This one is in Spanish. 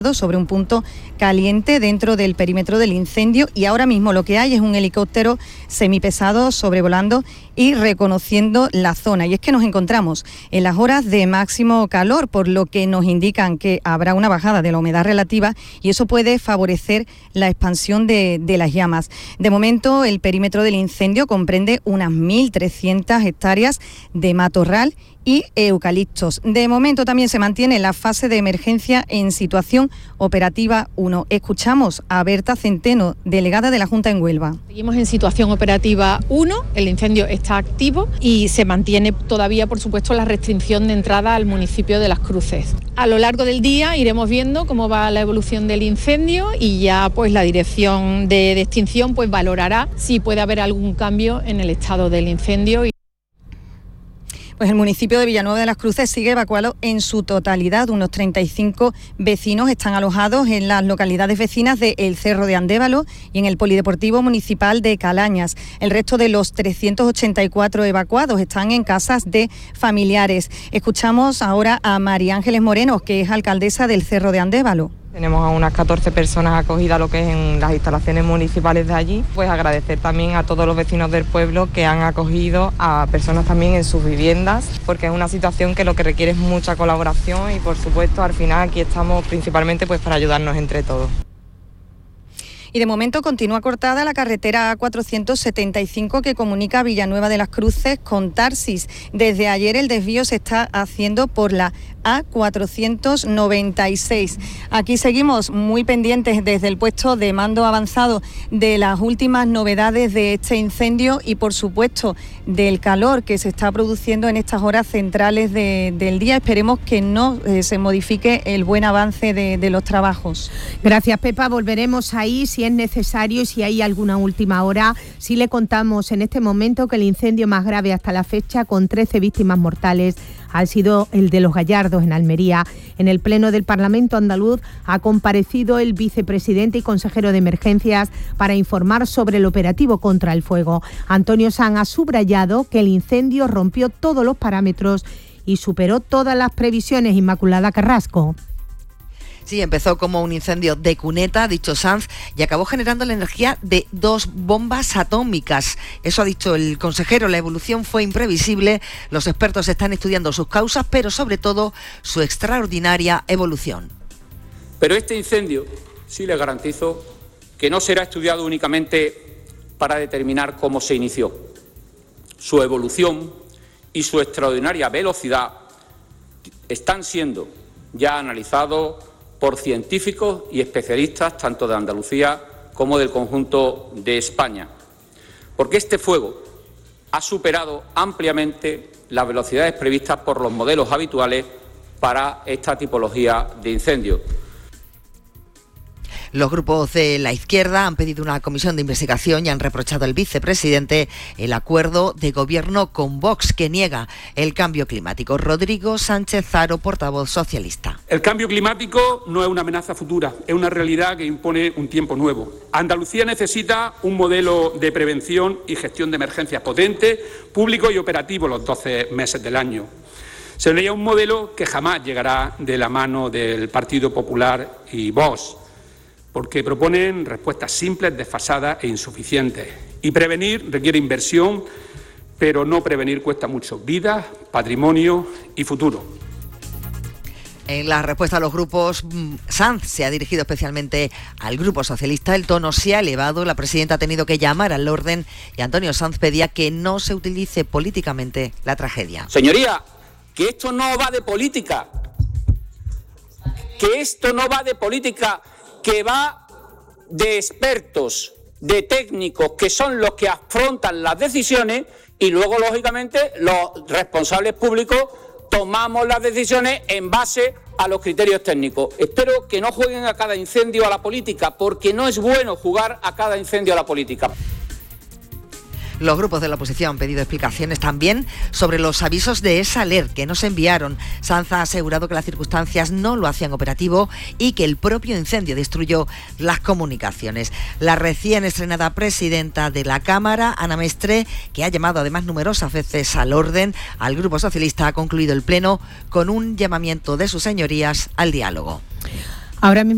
sobre un punto caliente dentro del perímetro del incendio, y ahora mismo lo que hay es un helicóptero semipesado sobrevolando y reconociendo la zona. Y es que nos encontramos en las horas de máximo calor, por lo que nos indican que habrá una bajada de la humedad relativa y eso puede favorecer la expansión de las llamas. De momento, el perímetro del incendio comprende unas 1.300 hectáreas de matorral y eucaliptos. De momento también se mantiene la fase de emergencia en situación operativa 1. Escuchamos a Berta Centeno, delegada de la Junta en Huelva. Seguimos en situación operativa 1, el incendio está activo y se mantiene todavía, por supuesto, la restricción de entrada al municipio de Las Cruces. A lo largo del día iremos viendo cómo va la evolución del incendio y ya pues la dirección de extinción pues valorará si puede haber algún cambio en el estado del incendio. Pues el municipio de Villanueva de las Cruces sigue evacuado en su totalidad. Unos 35 vecinos están alojados en las localidades vecinas de El Cerro de Andévalo y en el Polideportivo Municipal de Calañas. El resto de los 384 evacuados están en casas de familiares. Escuchamos ahora a María Ángeles Moreno, que es alcaldesa del Cerro de Andévalo. Tenemos a unas 14 personas acogidas lo que es en las instalaciones municipales de allí. Pues agradecer también a todos los vecinos del pueblo que han acogido a personas también en sus viviendas, porque es una situación que lo que requiere es mucha colaboración y por supuesto al final aquí estamos principalmente pues para ayudarnos entre todos. Y de momento continúa cortada la carretera A475 que comunica Villanueva de las Cruces con Tarsis. Desde ayer el desvío se está haciendo por la A496. Aquí seguimos muy pendientes desde el puesto de mando avanzado de las últimas novedades de este incendio y por supuesto del calor que se está produciendo en estas horas centrales del día. Esperemos que no se modifique el buen avance de los trabajos. Gracias, Pepa. Volveremos ahí si es necesario y si hay alguna última hora. Sí le contamos en este momento que el incendio más grave hasta la fecha, con 13 víctimas mortales, ha sido el de Los Gallardos, en Almería. En el Pleno del Parlamento andaluz ha comparecido el vicepresidente y consejero de Emergencias para informar sobre el operativo contra el fuego. Antonio Sanz ha subrayado que el incendio rompió todos los parámetros y superó todas las previsiones. Inmaculada Carrasco. Sí, empezó como un incendio de cuneta, ha dicho Sanz, y acabó generando la energía de 2 bombas atómicas. Eso ha dicho el consejero, la evolución fue imprevisible, los expertos están estudiando sus causas, pero sobre todo su extraordinaria evolución. Pero este incendio, sí le garantizo, que no será estudiado únicamente para determinar cómo se inició. Su evolución y su extraordinaria velocidad están siendo ya analizados por científicos y especialistas tanto de Andalucía como del conjunto de España, porque este fuego ha superado ampliamente las velocidades previstas por los modelos habituales para esta tipología de incendio. Los grupos de la izquierda han pedido una comisión de investigación y han reprochado al vicepresidente el acuerdo de gobierno con Vox, que niega el cambio climático. Rodrigo Sánchez Zaro, portavoz socialista. El cambio climático no es una amenaza futura, es una realidad que impone un tiempo nuevo. Andalucía necesita un modelo de prevención y gestión de emergencias potente, público y operativo los 12 meses del año. Sería un modelo que jamás llegará de la mano del Partido Popular y Vox, porque proponen respuestas simples, desfasadas e insuficientes. Y prevenir requiere inversión, pero no prevenir cuesta mucho: vida, patrimonio y futuro. En la respuesta a los grupos, Sanz se ha dirigido especialmente al Grupo Socialista. El tono se ha elevado, la presidenta ha tenido que llamar al orden y Antonio Sanz pedía que no se utilice políticamente la tragedia. Señoría, que esto no va de política, que esto no va de política, que va de expertos, de técnicos, que son los que afrontan las decisiones y luego, lógicamente, los responsables públicos tomamos las decisiones en base a los criterios técnicos. Espero que no jueguen a cada incendio a la política, porque no es bueno jugar a cada incendio a la política. Los grupos de la oposición han pedido explicaciones también sobre los avisos de EsAler que nos enviaron. Sanz ha asegurado que las circunstancias no lo hacían operativo y que el propio incendio destruyó las comunicaciones. La recién estrenada presidenta de la Cámara, Ana Mestre, que ha llamado además numerosas veces al orden al Grupo Socialista, ha concluido el pleno con un llamamiento de sus señorías al diálogo. Ahora mismo